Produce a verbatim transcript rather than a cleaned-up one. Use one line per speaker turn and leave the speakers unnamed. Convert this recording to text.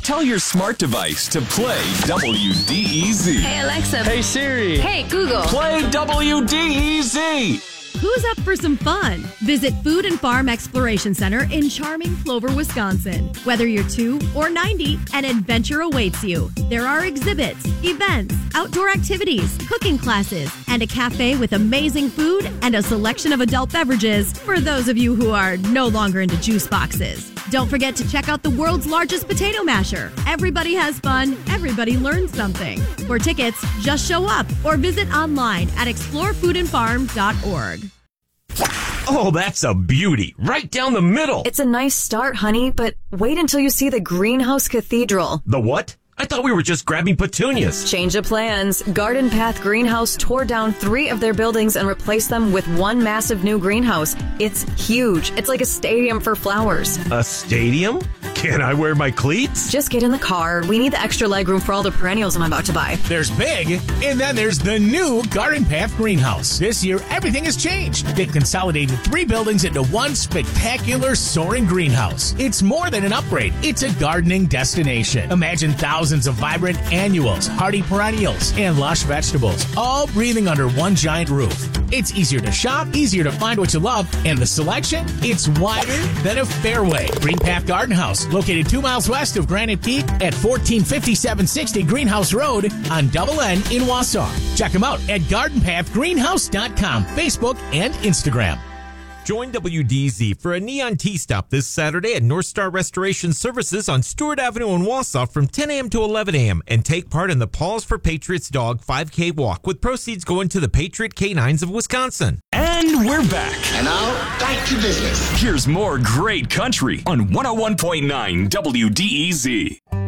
tell your smart device to play W D E Z.
Hey, Alexa.
Hey, Siri.
Hey, Google.
Play W D E Z.
Who's up for some fun? Visit Food and Farm Exploration Center in charming Plover, Wisconsin. Whether you're two or ninety, an adventure awaits you. There are exhibits, events, outdoor activities, cooking classes, and a cafe with amazing food and a selection of adult beverages for those of you who are no longer into juice boxes. Don't forget to check out the world's largest potato masher. Everybody has fun. Everybody learns something. For tickets, just show up or visit online at explore food and farm dot org.
Oh, that's a beauty. Right down the middle.
It's a nice start, honey, but wait until you see the Greenhouse Cathedral.
The what? I thought we were just grabbing petunias.
Change of plans. Garden Path Greenhouse tore down three of their buildings and replaced them with one massive new greenhouse. It's huge. It's like a stadium for flowers.
A stadium? Can I wear my cleats?
Just get in the car. We need the extra legroom for all the perennials I'm about to buy.
There's big, and then there's the new Garden Path Greenhouse. This year, everything has changed. They've consolidated three buildings into one spectacular soaring greenhouse. It's more than an upgrade. It's a gardening destination. Imagine thousands Thousands of vibrant annuals, hardy perennials, and lush vegetables, all breathing under one giant roof. It's easier to shop, easier to find what you love, and the selection, it's wider than a fairway. Green Path Garden House, located two miles west of Granite Peak at fourteen fifty-seven sixty Greenhouse Road on Double N in Wausau. Check them out at garden path greenhouse dot com, Facebook, and Instagram.
Join W D E Z for a neon tea stop this Saturday at North Star Restoration Services on Stewart Avenue in Wausau from ten a.m. to eleven a.m. and take part in the Paws for Patriots Dog five K walk with proceeds going to the Patriot Canines of Wisconsin.
And we're back.
And now, back to business.
Here's more great country on one oh one point nine W D E Z.